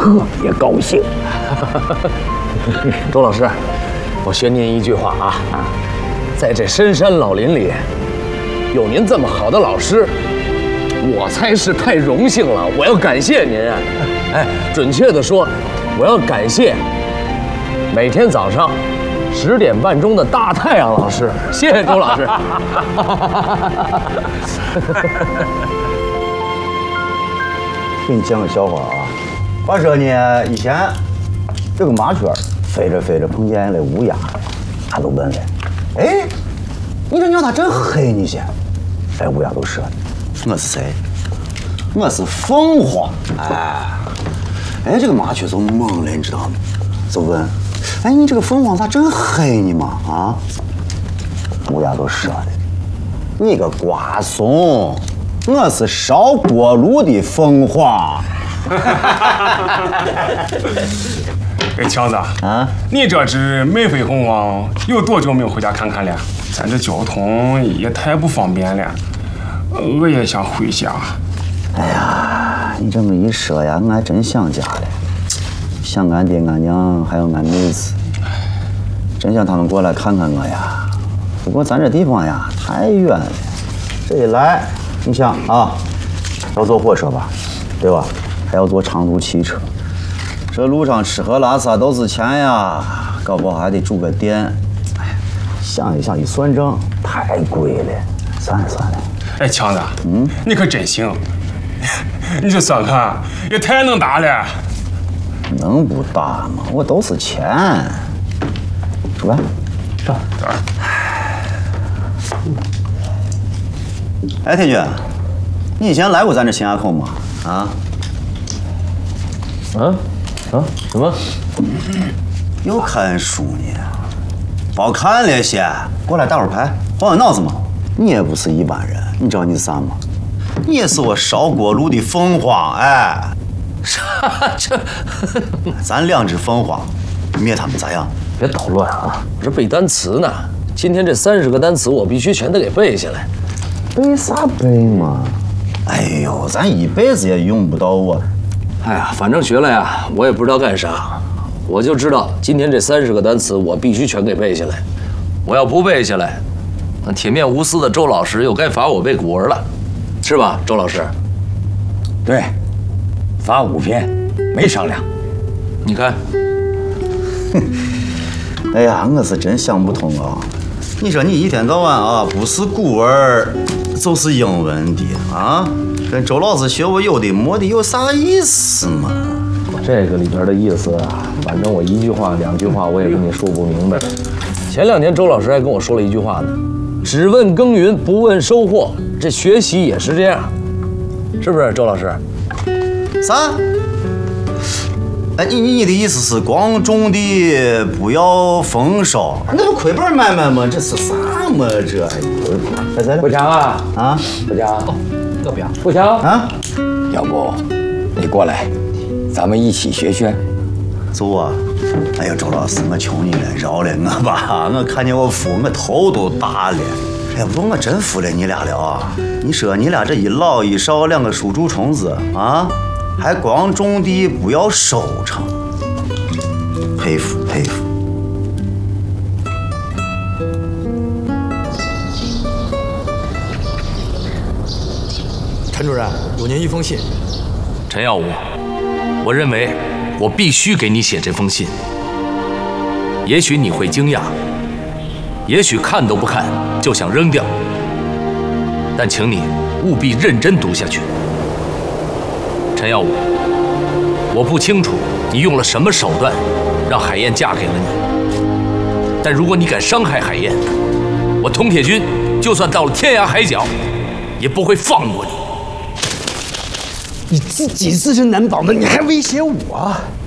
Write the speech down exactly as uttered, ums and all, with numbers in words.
特别高兴。 周老师，我学您一句话啊啊，在这深山老林里，有您这么好的老师，我才是太荣幸了。我要感谢您啊！哎，准确的说，我要感谢每天早上十点半钟的大太阳老师。谢谢周老师。 给你讲个笑话啊。话说呢，以前这个麻雀飞着飞着碰见了乌鸦，他就问了：“哎，你这鸟咋真黑呢些？”哎，乌鸦都说了：“我是谁？我是凤凰。”哎，哎，这个麻雀就懵了，你知道吗？就问：“哎，你这个凤凰咋真黑呢嘛？啊？”乌鸦都说了：“你个瓜怂！我是烧锅炉的凤凰。” 哎，强子啊， 你这只美飞凤凰有多久没有回家看看了？咱这交通也太不方便了，我也想回家。 哎呀，你这么一说呀，我还真想家了，想俺爹俺娘还有俺妹子，真想他们过来看看我呀。不过咱这地方呀太远了，这一来，你想啊，要坐火车吧，对吧？还要坐长途汽车，这路上吃喝拉撒都是钱呀，搞不好还得住个店。哎，想一想一算账，太贵了，算了算了。 哎，强子，嗯，你可真行，你这算盘也太能打了。 能不打吗？我都是钱。出来，上这儿。哎，天军，你以前来过咱这新垭口吗？啊？ 啊啊？什么？ 又看书呢？别看了些，过来打会儿牌，换换脑子嘛。你也不是一般人，你知道你是啥吗？你也是我烧锅炉的凤凰，哎。 啥这？ 咱两只凤凰，灭他们咋样？ 别捣乱啊！我这背单词呢。今天这三十个单词我必须全都给背下来。 背啥背嘛？哎呦，咱一辈子也用不到啊！ 哎呀，反正学了呀，我也不知道干啥，我就知道今天这三十个单词我必须全给背下来。我要不背下来，那铁面无私的周老师又该罚我背古文了，是吧，周老师？ 对，罚五篇，没商量。 你看， 哎呀，我是真想不通啊！你说你一天到晚啊，不是古文就是英文的啊，跟周老师学我有的没的有啥意思嘛？ 这个里边的意思啊，反正我一句话两句话我也跟你说不明白。前两天周老师还跟我说了一句话呢，只问耕耘不问收获，这学习也是这样，是不是周老师？ 啥？哎，你你的意思是光种的不要丰收？那不亏本买卖吗？这是啥嘛这？在这里。 不强啊啊！ 不强， 哦，我不要。 不强啊！ 要不你过来，咱们一起学学。 走啊！哎呀，周老师，我求你了，饶了我吧！我看见我服，我头都大了。哎呀，不过我真服了你俩了啊！你说你俩这一老一少两个属猪虫子啊，还光种地不要收成，佩服佩服。 陈主任，有您一封信。 陈耀武，我认为我必须给你写这封信。也许你会惊讶，也许看都不看就想扔掉，但请你务必认真读下去。陈耀武，我不清楚你用了什么手段让海燕嫁给了你，但如果你敢伤害海燕，我佟铁军就算到了天涯海角，也不会放过你。 你自己自身难保的，你还威胁我？